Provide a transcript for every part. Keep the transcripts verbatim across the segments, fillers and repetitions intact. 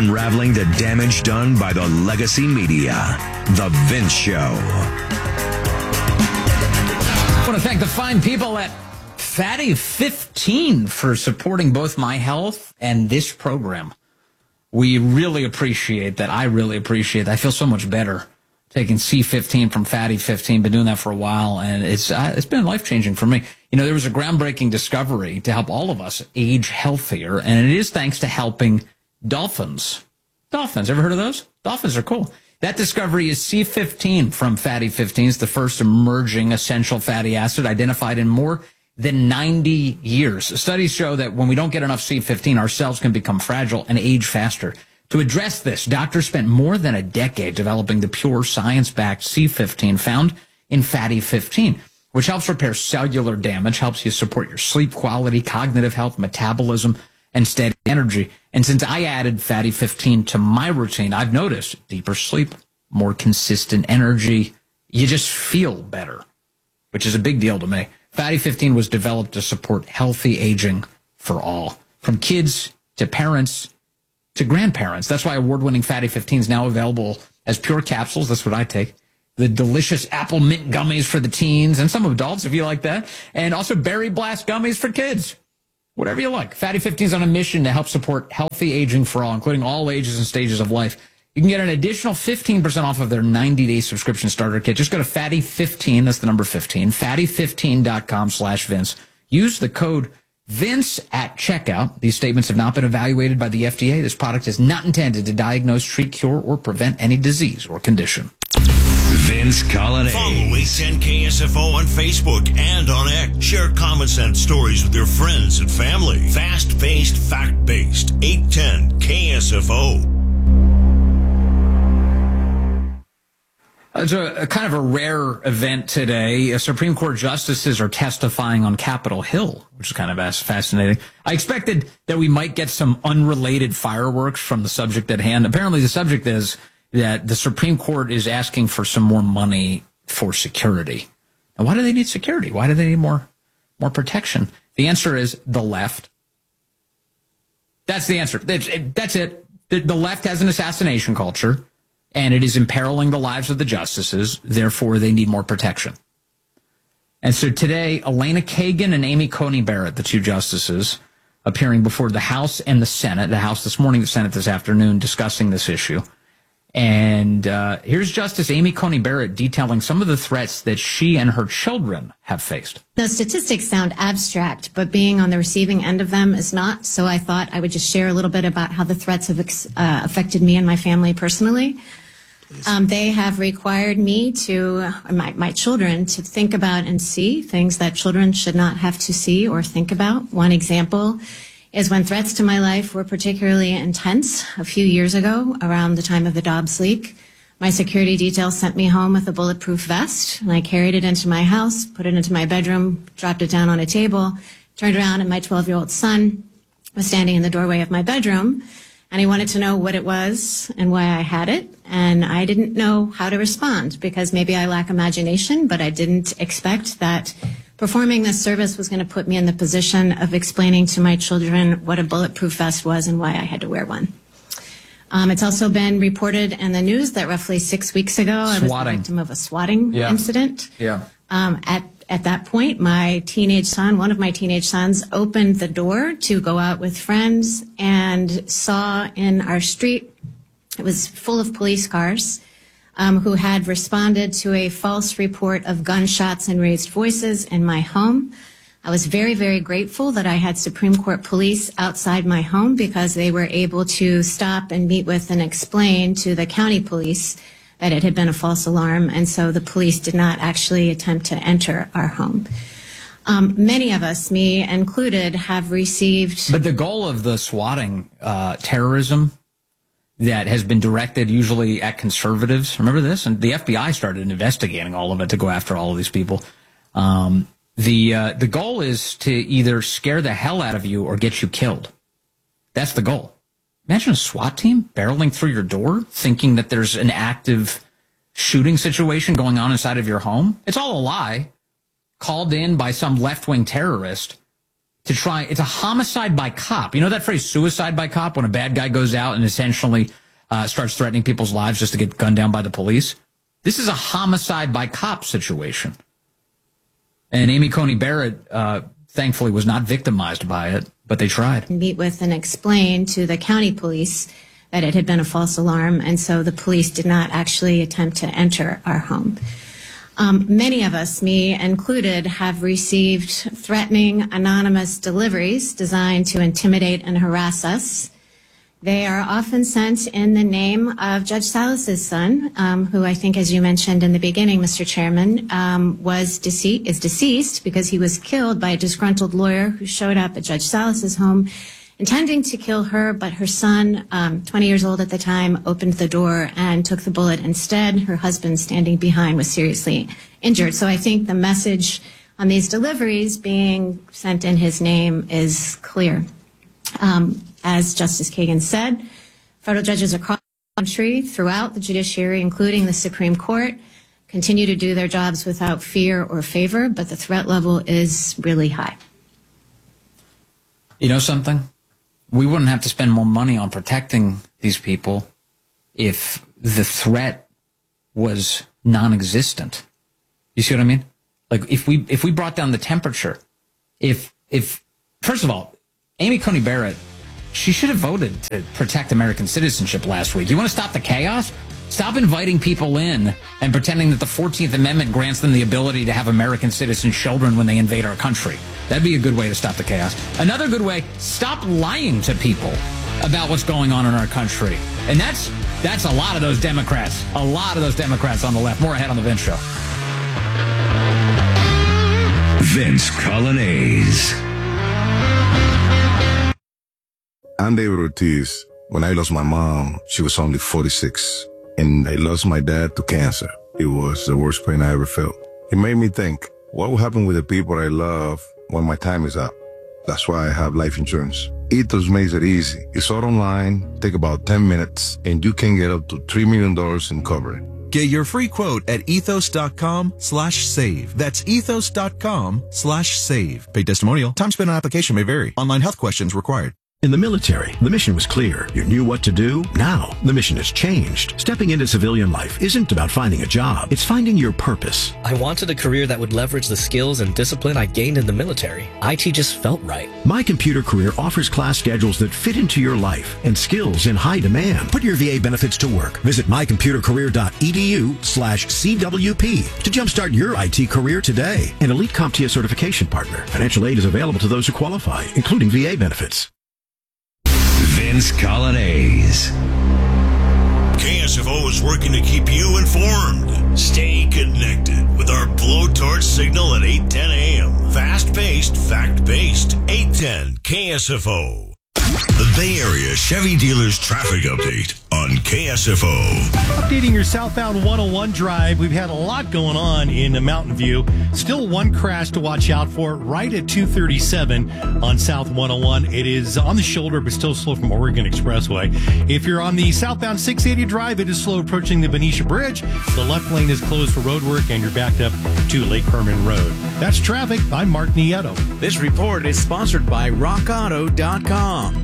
Unraveling the damage done by the legacy media. The Vince Show. I want to thank the fine people at Fatty fifteen for supporting both my health and this program. We really appreciate that. I really appreciate that. I feel so much better taking C fifteen from Fatty fifteen. Been doing that for a while, and it's uh, it's been life-changing for me. You know, there was a groundbreaking discovery to help all of us age healthier, and it is thanks to helping dolphins. Dolphins, ever heard of those? Dolphins are cool. That discovery is C fifteen from Fatty fifteen. It's the first emerging essential fatty acid identified in more than ninety years. Studies show that when we don't get enough C fifteen, our cells can become fragile and age faster. To address this, doctors spent more than a decade developing the pure science-backed C fifteen found in Fatty fifteen, which helps repair cellular damage, helps you support your sleep quality, cognitive health, metabolism, and steady energy. And since I added Fatty fifteen to my routine, I've noticed deeper sleep, more consistent energy. You just feel better, which is a big deal to me. Fatty fifteen was developed to support healthy aging for all, from kids to parents to grandparents. That's why award-winning Fatty fifteen is now available as pure capsules. That's what I take. The delicious apple mint gummies for the teens and some adults, if you like that. And also berry blast gummies for kids. Whatever you like. Fatty fifteen is on a mission to help support healthy aging for all, including all ages and stages of life. You can get an additional fifteen percent off of their ninety-day subscription starter kit. Just go to Fatty fifteen, that's the number fifteen, fatty fifteen dot com slash Vince. Use the code Vince at checkout. These statements have not been evaluated by the F D A. This product is not intended to diagnose, treat, cure, or prevent any disease or condition. Vince Colonnade. Follow eight ten K S F O on Facebook and on X. Share comments and stories with your friends and family. Fast-paced, fact-based. eight ten K S F O. It's a, a kind of a rare event today. Supreme Court justices are testifying on Capitol Hill, which is kind of fascinating. I expected that we might get some unrelated fireworks from the subject at hand. Apparently, the subject is that the Supreme Court is asking for some more money for security. And why do they need security? Why do they need more, more protection? The answer is the left. That's the answer. That's it. That's it. The, the left has an assassination culture, and it is imperiling the lives of the justices. Therefore, they need more protection. And so today, Elena Kagan and Amy Coney Barrett, the two justices, appearing before the House and the Senate, the House this morning, the Senate this afternoon, discussing this issue. And uh, here's Justice Amy Coney Barrett detailing some of the threats that she and her children have faced. The statistics sound abstract, but being on the receiving end of them is not. So I thought I would just share a little bit about how the threats have uh, affected me and my family personally. Um, they have required me to, uh, my, my children, to think about and see things that children should not have to see or think about. One example is when threats to my life were particularly intense a few years ago, around the time of the Dobbs leak. My security detail sent me home with a bulletproof vest, and I carried it into my house, put it into my bedroom, dropped it down on a table, turned around, and my twelve-year-old son was standing in the doorway of my bedroom, and he wanted to know what it was and why I had it, and I didn't know how to respond, because maybe I lack imagination, but I didn't expect that performing this service was going to put me in the position of explaining to my children what a bulletproof vest was and why I had to wear one. Um, it's also been reported in the news that roughly six weeks ago, I was the victim of a swatting yeah. incident. Yeah. Um, at, at that point, my teenage son, one of my teenage sons, opened the door to go out with friends and saw in our street, it was full of police cars, Um, who had responded to a false report of gunshots and raised voices in my home. I was very, very grateful that I had Supreme Court police outside my home, because they were able to stop and meet with and explain to the county police that it had been a false alarm, and so the police did not actually attempt to enter our home. Um, many of us, me included, have received... But the goal of the swatting uh, terrorism that has been directed usually at conservatives. Remember this? And the F B I started investigating all of it to go after all of these people. Um, the uh, the goal is to either scare the hell out of you or get you killed. That's the goal. Imagine a SWAT team barreling through your door thinking that there's an active shooting situation going on inside of your home. It's all a lie, called in by some left-wing terrorist to try. It's a homicide by cop. You know that phrase, suicide by cop, when a bad guy goes out and essentially uh, starts threatening people's lives just to get gunned down by the police? This is a homicide by cop situation. And Amy Coney Barrett, uh, thankfully, was not victimized by it, but they tried. Meet with and explain to the county police that it had been a false alarm, and so the police did not actually attempt to enter our home. Um, many of us, me included, have received threatening anonymous deliveries designed to intimidate and harass us. They are often sent in the name of Judge Salas's son, um, who I think, as you mentioned in the beginning, Mister Chairman, um, was dece- is deceased because he was killed by a disgruntled lawyer who showed up at Judge Salas's home intending to kill her, but her son, um, twenty years old at the time, opened the door and took the bullet instead. Her husband, standing behind, was seriously injured. So I think the message on these deliveries being sent in his name is clear. Um, as Justice Kagan said, federal judges across the country, throughout the judiciary, including the Supreme Court, continue to do their jobs without fear or favor, but the threat level is really high. You know something? We wouldn't have to spend more money on protecting these people if the threat was non-existent. You see what I mean? Like if we if we brought down the temperature, if if first of all, Amy Coney Barrett, she should have voted to protect American citizenship last week. You want to stop the chaos? Stop inviting people in and pretending that the fourteenth Amendment grants them the ability to have American citizen children when they invade our country. That'd be a good way to stop the chaos. Another good way, stop lying to people about what's going on in our country. And that's that's a lot of those Democrats, a lot of those Democrats on the left. More ahead on the Vince Show. Vince Colonnese. I'm David Ortiz. When I lost my mom, she was only forty-six. And I lost my dad to cancer. It was the worst pain I ever felt. It made me think, what will happen with the people I love when my time is up? That's why I have life insurance. Ethos makes it easy. It's all online, take about ten minutes, and you can get up to three million dollars in coverage. Get your free quote at ethos.com slash save. That's ethos.com slash save. Paid testimonial. Time spent on application may vary. Online health questions required. In the military, the mission was clear. You knew what to do. Now, the mission has changed. Stepping into civilian life isn't about finding a job. It's finding your purpose. I wanted a career that would leverage the skills and discipline I gained in the military. I T just felt right. My Computer Career offers class schedules that fit into your life and skills in high demand. Put your V A benefits to work. Visit mycomputercareer.edu slash CWP to jumpstart your I T career today. An elite CompTIA certification partner. Financial aid is available to those who qualify, including V A benefits. Vince Colonnese. K S F O is working to keep you informed. Stay connected with our blowtorch signal at eight ten a.m. Fast-paced, fact-based, eight ten K S F O. The Bay Area Chevy Dealers Traffic Update on K S F O. Updating your southbound one oh one drive, we've had a lot going on in Mountain View. Still one crash to watch out for right at two thirty-seven on South one oh one. It is on the shoulder, but still slow from Oregon Expressway. If you're on the southbound six eighty drive, it is slow approaching the Benicia Bridge. The left lane is closed for road work, and you're backed up to Lake Herman Road. That's traffic. I'm Mark Nieto. This report is sponsored by rock auto dot com.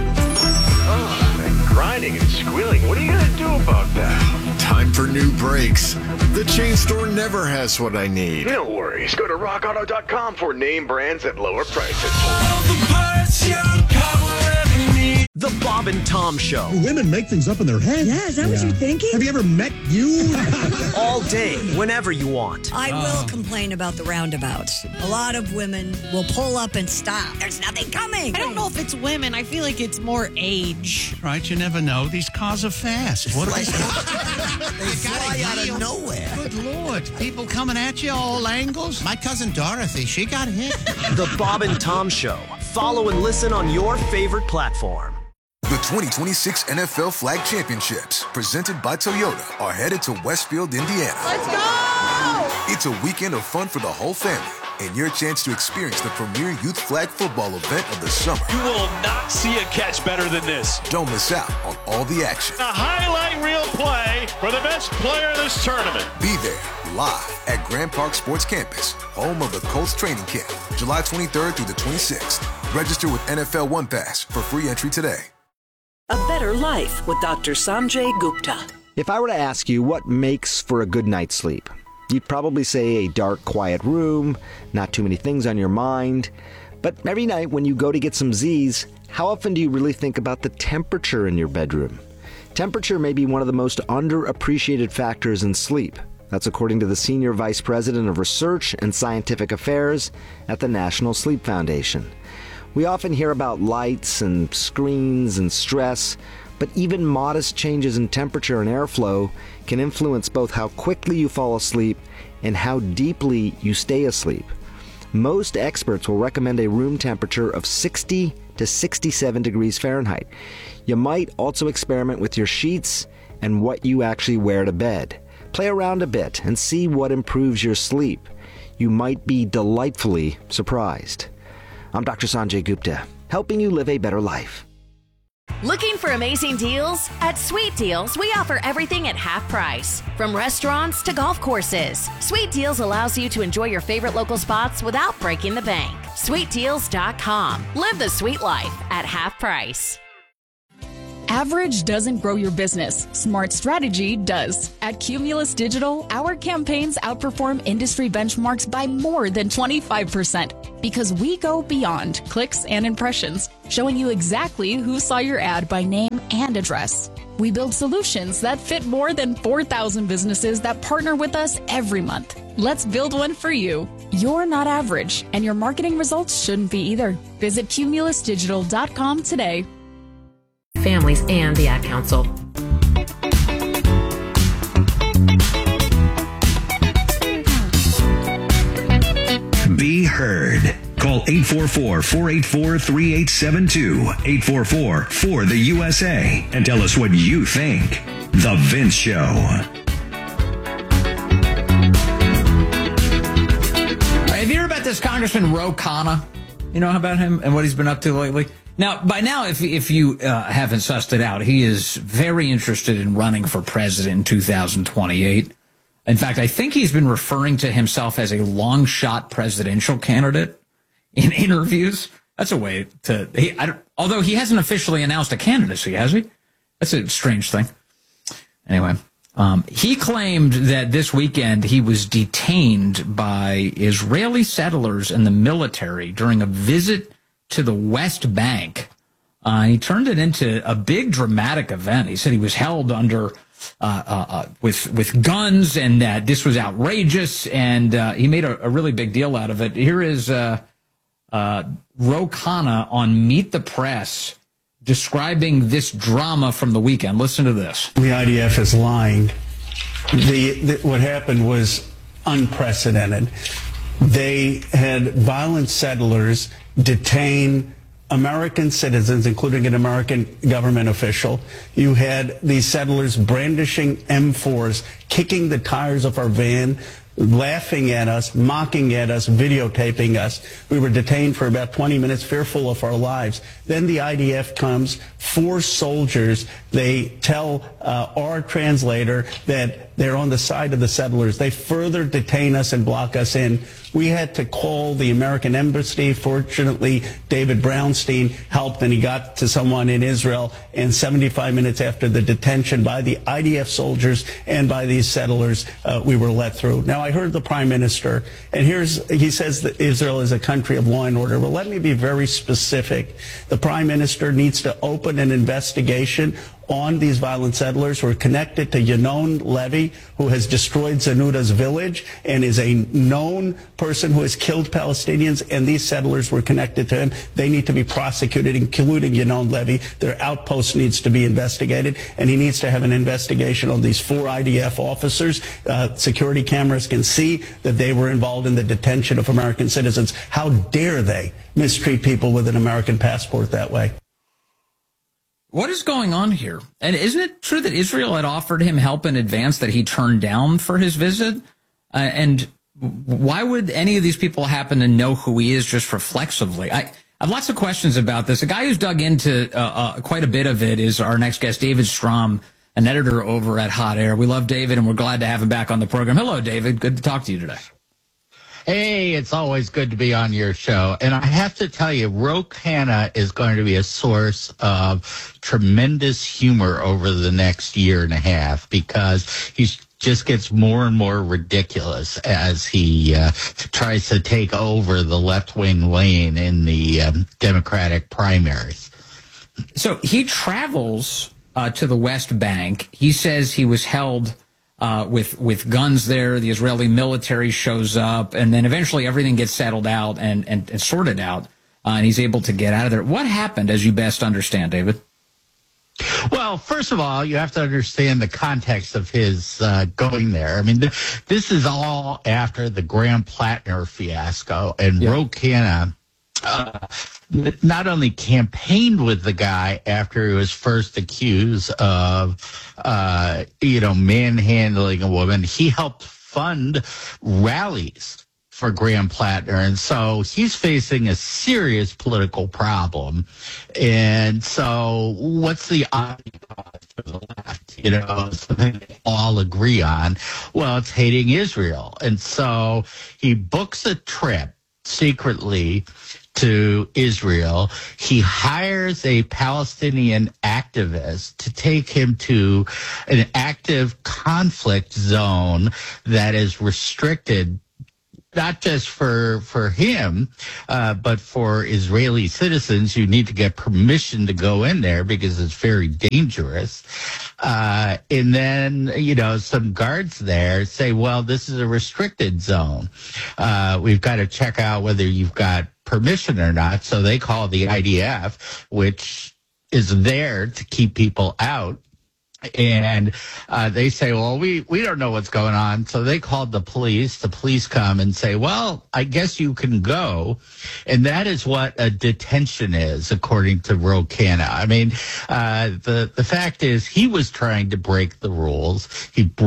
Oh, that grinding and squealing. What are you going to do about that? Time for new brakes. The chain store never has what I need. No worries. Go to rock auto dot com for name brands at lower prices. All the parts your car will ever need. The Bob and Tom Show. Women make things up in their head. Yeah, is that yeah. what you're thinking? Have you ever met you? All day, whenever you want. I will complain about the roundabouts. A lot of women will pull up and stop. There's nothing coming. I don't know if it's women. I feel like it's more age. Right, you never know. These cars are fast. What like, they fly out of nowhere. Good Lord. People coming at you all angles. My cousin Dorothy, she got hit. The Bob and Tom Show. Follow and listen on your favorite platform. The twenty twenty-six N F L Flag Championships, presented by Toyota, are headed to Westfield, Indiana. Let's go! It's a weekend of fun for the whole family, and your chance to experience the premier youth flag football event of the summer. You will not see a catch better than this. Don't miss out on all the action. A highlight reel play for the best player in this tournament. Be there, live at Grand Park Sports Campus, home of the Colts training camp, July twenty-third through the twenty-sixth. Register with N F L One Pass for free entry today. A better life with Doctor Sanjay Gupta. If I were to ask you what makes for a good night's sleep, you'd probably say a dark, quiet room, not too many things on your mind. But every night when you go to get some Z's, how often do you really think about the temperature in your bedroom? Temperature may be one of the most underappreciated factors in sleep. That's according to the Senior Vice President of Research and Scientific Affairs at the National Sleep Foundation. We often hear about lights and screens and stress, but even modest changes in temperature and airflow can influence both how quickly you fall asleep and how deeply you stay asleep. Most experts will recommend a room temperature of sixty to sixty-seven degrees Fahrenheit. You might also experiment with your sheets and what you actually wear to bed. Play around a bit and see what improves your sleep. You might be delightfully surprised. I'm Doctor Sanjay Gupta, helping you live a better life. Looking for amazing deals? At Sweet Deals, we offer everything at half price. From restaurants to golf courses, Sweet Deals allows you to enjoy your favorite local spots without breaking the bank. sweet deals dot com. Live the sweet life at half price. Average doesn't grow your business. Smart strategy does. At Cumulus Digital, our campaigns outperform industry benchmarks by more than twenty-five percent because we go beyond clicks and impressions, showing you exactly who saw your ad by name and address. We build solutions that fit more than four thousand businesses that partner with us every month. Let's build one for you. You're not average, and your marketing results shouldn't be either. Visit cumulus digital dot com today. Families and the Ad Council. Be heard. Call eight four four, four eight four, three eight seven two, eight four four, four the U S A, and tell us what you think. The Vince Show. Have you heard about this Congressman Ro Khanna? You know about him and what he's been up to lately? Now, by now, if if you uh, haven't sussed it out, he is very interested in running for president in two thousand twenty-eight. In fact, I think he's been referring to himself as a long shot presidential candidate in interviews. That's a way to, he, I don't, although he hasn't officially announced a candidacy, has he? That's a strange thing. Anyway, um, he claimed that this weekend he was detained by Israeli settlers and the military during a visit to the West Bank. Uh, he turned it into a big dramatic event. He said he was held under uh, uh, uh, with with guns and that this was outrageous, and uh, he made a, a really big deal out of it. Here is uh, uh, Ro Khanna on Meet the Press describing this drama from the weekend. Listen to this. The I D F is lying. The, the what happened was unprecedented. They had violent settlers detain American citizens, including an American government official. You had these settlers brandishing M fours, kicking the tires of our van, laughing at us, mocking at us, videotaping us. We were detained for about twenty minutes, fearful of our lives. Then the I D F comes, four soldiers. They tell uh, our translator that they're on the side of the settlers. They further detain us and block us in. We had to call the American embassy. Fortunately, David Brownstein helped, and he got to someone in Israel. And seventy-five minutes after the detention by the I D F soldiers and by these settlers, uh, we were let through. Now, I heard the prime minister, and here's he says that Israel is a country of law and order. Well, let me be very specific. The prime minister needs to open an investigation on these violent settlers who are connected to Yanon Levy, who has destroyed Zanuta's village and is a known person who has killed Palestinians, and these settlers were connected to him. They need to be prosecuted, including Yanon Levy. Their outpost needs to be investigated, and he needs to have an investigation on these four I D F officers. Uh, security cameras can see that they were involved in the detention of American citizens. How dare they mistreat people with an American passport that way? What is going on here? And isn't it true that Israel had offered him help in advance that he turned down for his visit? Uh, and why would any of these people happen to know who he is just reflexively? I, I have lots of questions about this. A guy who's dug into uh, uh, quite a bit of it is our next guest, David Strom, an editor over at Hot Air. We love David, and we're glad to have him back on the program. Hello, David. Good to talk to you today. Hey, it's always good to be on your show. And I have to tell you, Ro Khanna is going to be a source of tremendous humor over the next year and a half because he's just gets more and more ridiculous as he uh, tries to take over the left-wing lane in the um, Democratic primaries. So he travels uh, to the West Bank. He says he was held uh, with with guns there. The Israeli military shows up, and then eventually everything gets settled out and, and, and sorted out, uh, and he's able to get out of there. What happened, as you best understand, David? Well, first of all, you have to understand the context of his uh, going there. I mean, th- this is all after the Graham Plattner fiasco, and yeah. Ro Khanna uh, not only campaigned with the guy after he was first accused of, uh, you know, manhandling a woman, he helped fund rallies for Graham Plattner. And so he's facing a serious political problem. And so what's the obvious for the left? You know, something they all agree on. Well, it's hating Israel. And so he books a trip secretly to Israel. He hires a Palestinian activist to take him to an active conflict zone that is restricted not just for for him, uh, but for Israeli citizens. You need to get permission to go in there because it's very dangerous. Uh, and then, you know, some guards there say, well, this is a restricted zone. Uh, we've got to check out whether you've got permission or not. So they call the I D F, which is there to keep people out. And uh, they say, well, we, we don't know what's going on. So they called the police. The police come and say, well, I guess you can go. And that is what a detention is, according to Ro Khanna. I mean, uh, the, the fact is he was trying to break the rules. He